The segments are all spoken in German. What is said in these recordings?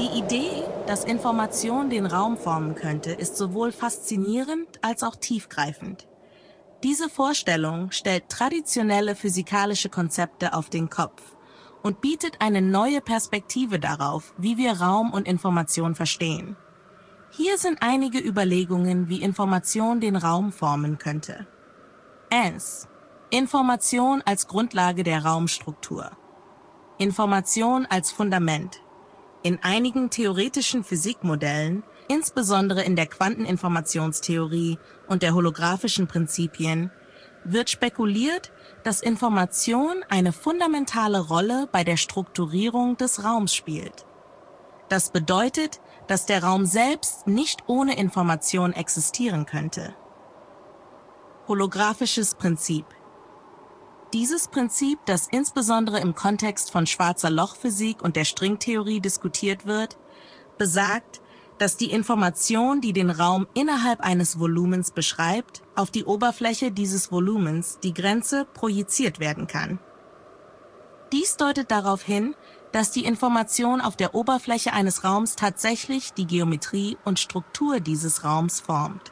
Die Idee, dass Information den Raum formen könnte, ist sowohl faszinierend als auch tiefgreifend. Diese Vorstellung stellt traditionelle physikalische Konzepte auf den Kopf und bietet eine neue Perspektive darauf, wie wir Raum und Information verstehen. Hier sind einige Überlegungen, wie Information den Raum formen könnte. 1. Information als Grundlage der Raumstruktur. Information als Fundament. In einigen theoretischen Physikmodellen, insbesondere in der Quanteninformationstheorie und der holographischen Prinzipien, wird spekuliert, dass Information eine fundamentale Rolle bei der Strukturierung des Raums spielt. Das bedeutet, dass der Raum selbst nicht ohne Information existieren könnte. Holographisches Prinzip. Dieses Prinzip, das insbesondere im Kontext von Schwarzer-Loch-Physik und der Stringtheorie diskutiert wird, besagt, dass die Information, die den Raum innerhalb eines Volumens beschreibt, auf die Oberfläche dieses Volumens, die Grenze, projiziert werden kann. Dies deutet darauf hin, dass die Information auf der Oberfläche eines Raums tatsächlich die Geometrie und Struktur dieses Raums formt.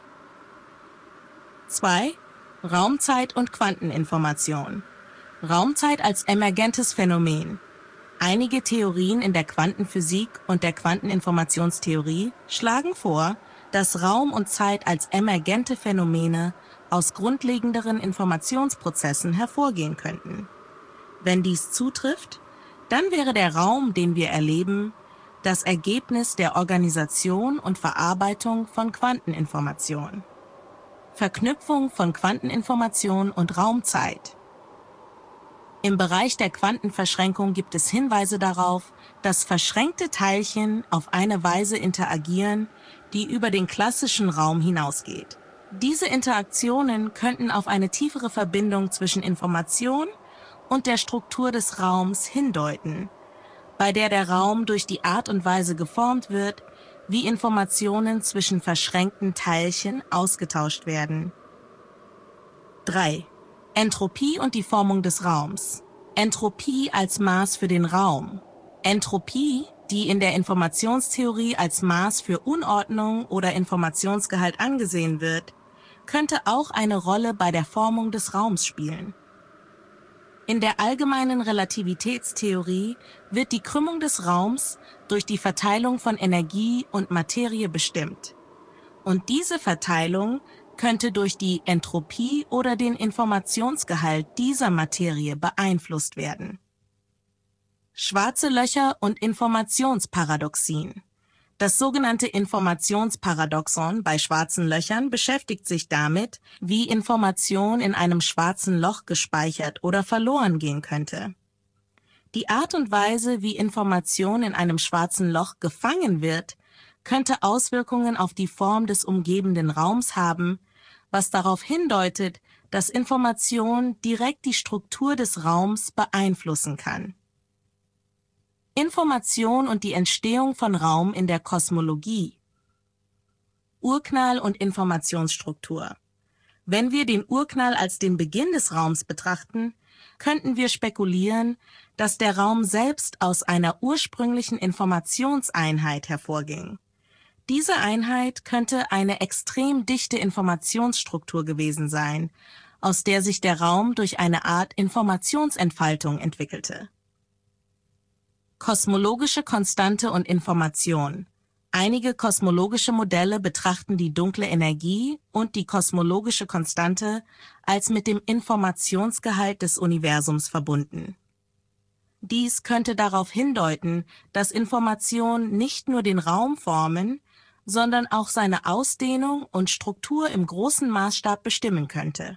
2. Raumzeit und Quanteninformation. Raumzeit als emergentes Phänomen. Einige Theorien in der Quantenphysik und der Quanteninformationstheorie schlagen vor, dass Raum und Zeit als emergente Phänomene aus grundlegenderen Informationsprozessen hervorgehen könnten. Wenn dies zutrifft, dann wäre der Raum, den wir erleben, das Ergebnis der Organisation und Verarbeitung von Quanteninformation. Verknüpfung von Quanteninformation und Raumzeit. Im Bereich der Quantenverschränkung gibt es Hinweise darauf, dass verschränkte Teilchen auf eine Weise interagieren, die über den klassischen Raum hinausgeht. Diese Interaktionen könnten auf eine tiefere Verbindung zwischen Information und der Struktur des Raums hindeuten, bei der der Raum durch die Art und Weise geformt wird, wie Informationen zwischen verschränkten Teilchen ausgetauscht werden. 3. Entropie und die Formung des Raums. Entropie als Maß für den Raum. Entropie, die in der Informationstheorie als Maß für Unordnung oder Informationsgehalt angesehen wird, könnte auch eine Rolle bei der Formung des Raums spielen. In der allgemeinen Relativitätstheorie wird die Krümmung des Raums durch die Verteilung von Energie und Materie bestimmt. Und diese Verteilung könnte durch die Entropie oder den Informationsgehalt dieser Materie beeinflusst werden. Schwarze Löcher und Informationsparadoxien. Das sogenannte Informationsparadoxon bei schwarzen Löchern beschäftigt sich damit, wie Information in einem schwarzen Loch gespeichert oder verloren gehen könnte. Die Art und Weise, wie Information in einem schwarzen Loch gefangen wird, könnte Auswirkungen auf die Form des umgebenden Raums haben, was darauf hindeutet, dass Information direkt die Struktur des Raums beeinflussen kann. Information und die Entstehung von Raum in der Kosmologie. Urknall und Informationsstruktur. Wenn wir den Urknall als den Beginn des Raums betrachten, könnten wir spekulieren, dass der Raum selbst aus einer ursprünglichen Informationseinheit hervorging. Diese Einheit könnte eine extrem dichte Informationsstruktur gewesen sein, aus der sich der Raum durch eine Art Informationsentfaltung entwickelte. Kosmologische Konstante und Information. Einige kosmologische Modelle betrachten die dunkle Energie und die kosmologische Konstante als mit dem Informationsgehalt des Universums verbunden. Dies könnte darauf hindeuten, dass Informationen nicht nur den Raum formen, sondern auch seine Ausdehnung und Struktur im großen Maßstab bestimmen könnte.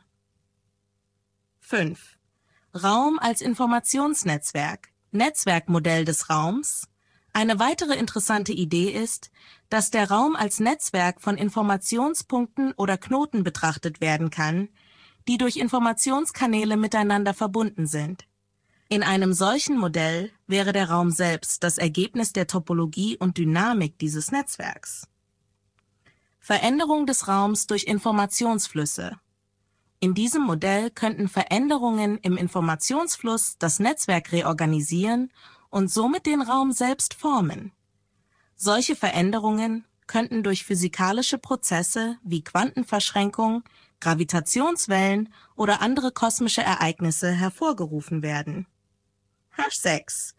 5. Raum als Informationsnetzwerk. Netzwerkmodell des Raums. Eine weitere interessante Idee ist, dass der Raum als Netzwerk von Informationspunkten oder Knoten betrachtet werden kann, die durch Informationskanäle miteinander verbunden sind. In einem solchen Modell wäre der Raum selbst das Ergebnis der Topologie und Dynamik dieses Netzwerks. Veränderung des Raums durch Informationsflüsse. In diesem Modell könnten Veränderungen im Informationsfluss das Netzwerk reorganisieren und somit den Raum selbst formen. Solche Veränderungen könnten durch physikalische Prozesse wie Quantenverschränkung, Gravitationswellen oder andere kosmische Ereignisse hervorgerufen werden. #6